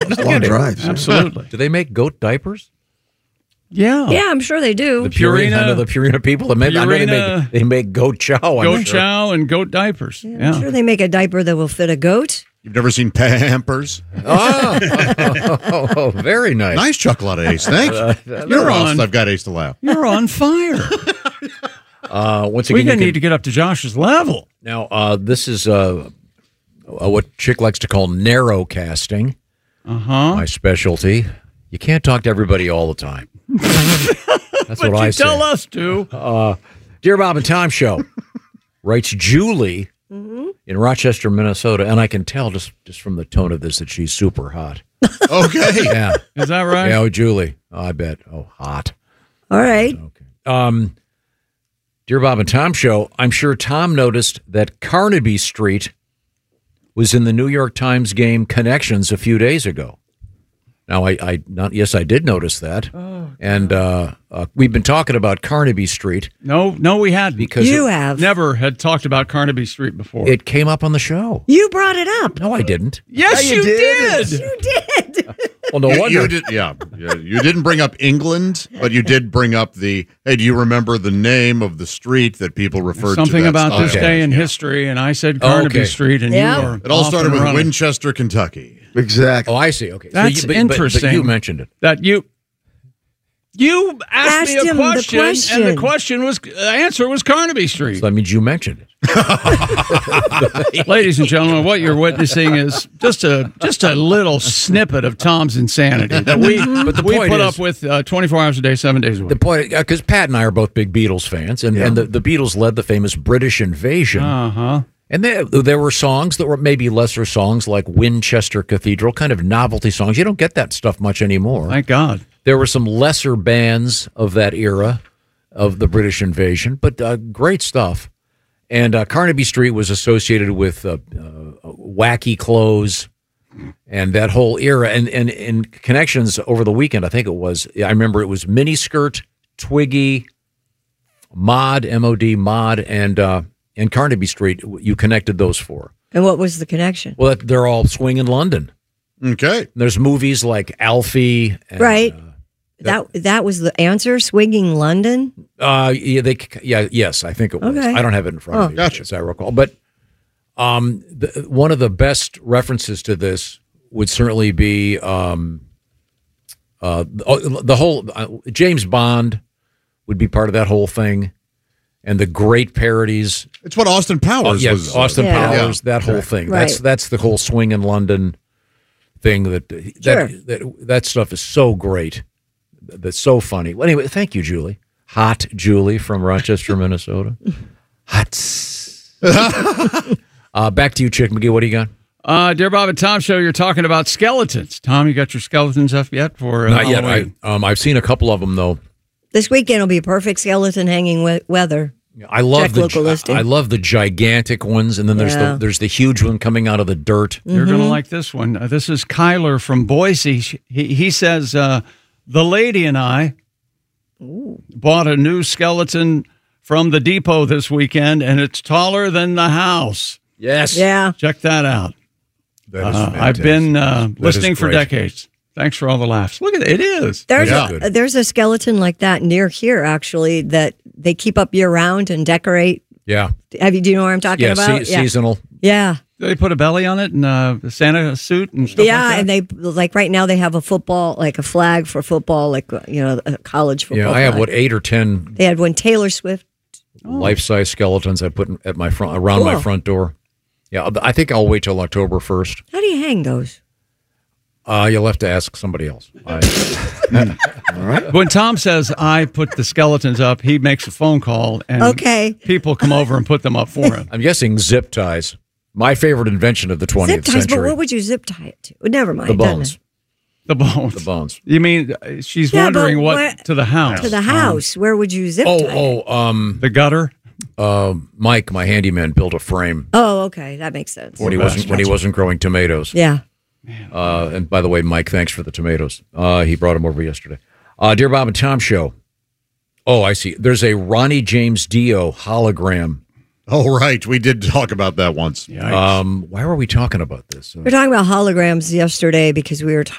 Long drives. Absolutely. Do they make goat diapers? Yeah. Yeah, I'm sure they do. The Purina, I know the Purina people. I know they make goat chow. Goat chow and goat diapers. Yeah, I'm sure they make a diaper that will fit a goat. You've never seen Pampers? Oh, very nice. Nice chuckle out of Ace. Thanks. You're on. I've got Ace to laugh. You're on fire. Once again, we're going to need to get up to Josh's level. Now, this is what Chick likes to call narrow casting. My specialty. You can't talk to everybody all the time. That's what I say. Tell us to. Dear Bob and Tom Show, writes Julie in Rochester, Minnesota, and I can tell just from the tone of this that she's super hot. Okay. Yeah. Is that right? Yeah, Julie. I bet. Hot. All right. Okay. Dear Bob and Tom Show, I'm sure Tom noticed that Carnaby Street was in the New York Times game Connections a few days ago. Now, yes, I did notice that. Oh, and we've been talking about Carnaby Street. No, we hadn't. Because you have. Never had talked about Carnaby Street before. It came up on the show. You brought it up. No, I didn't. Yes, you did. You did. Well, no wonder. You did, yeah. You didn't bring up England, but you did bring up hey, do you remember the name of the street that people referred Something to? Something about this day in history, and I said Carnaby Street, and you were It all started with Winchester, Kentucky. Exactly. Oh, I see. Okay. That's interesting. But you mentioned it. That you asked me a question, and the answer was Carnaby Street. So that means you mentioned it. Ladies and gentlemen, what you're witnessing is just a little snippet of Tom's insanity that we put up with 24 hours a day, 7 days a week. The point, because Pat and I are both big Beatles fans, and the Beatles led the famous British invasion. And there were songs that were maybe lesser songs like Winchester Cathedral, kind of novelty songs. You don't get that stuff much anymore. Thank God. There were some lesser bands of that era of the British invasion, but great stuff. And Carnaby Street was associated with wacky clothes and that whole era. And in Connections over the weekend, I think it was, I remember it was Miniskirt, Twiggy, Mod, M-O-D, Mod, and Carnaby Street. You connected those four. And what was the connection? Well, they're all swinging London. Okay. There's movies like Alfie. And, right. That was the answer, swinging London? Yes, I think it was. Okay. I don't have it in front of me, Gotcha. as I recall. But one of the best references to this would certainly be the whole James Bond would be part of that whole thing, and the great parodies. It's what Austin Powers was. Austin Powers, that whole thing. Right. That's the whole swing in London thing. That stuff is so great. That's so funny. Well, anyway, thank you, Julie. Hot Julie from Rochester, Minnesota. Hot. Back to you, Chick McGee. What do you got? Dear Bob and Tom Show, you're talking about skeletons. Tom, you got your skeletons up yet for Not Halloween? yet. I've seen a couple of them though. This weekend will be perfect skeleton hanging weather. I love Check local listing. I love the gigantic ones, and then there's the huge one coming out of the dirt. You're going to like this one. This is Kyler from Boise. He says, the lady and I bought a new skeleton from the depot this weekend, and it's taller than the house. Yes. Yeah. Check that out. That is I've been listening for decades. Thanks for all the laughs. Look at it. It is. There's a skeleton like that near here, actually, that they keep up year round and decorate. Yeah. Do you know what I'm talking about? Seasonal. Yeah. Do they put a belly on it and a Santa suit and stuff like that? And they, like right now, they have a football, like a flag for football, like, a college football. Yeah, I have, flag. 8 or 10. They had one Taylor Swift. Life-size skeletons I put at my around my front door. Yeah, I think I'll wait till October 1st. How do you hang those? You'll have to ask somebody else. All right. When Tom says I put the skeletons up, he makes a phone call and people come over and put them up for him. I'm guessing zip ties. My favorite invention of the 20th Zip ties, century. but what would you zip tie it to? Never mind. The bones. The bones. The bones. You mean she's wondering what to the house? To the house. Where would you zip tie it? The gutter? Mike, my handyman, built a frame. Oh, okay. That makes sense. When he wasn't growing tomatoes. Yeah. And by the way, Mike, thanks for the tomatoes. He brought them over yesterday. Dear Bob and Tom Show. Oh, I see. There's a Ronnie James Dio hologram. Oh, right. We did talk about that once. Why were we talking about this? We were talking about holograms yesterday because we were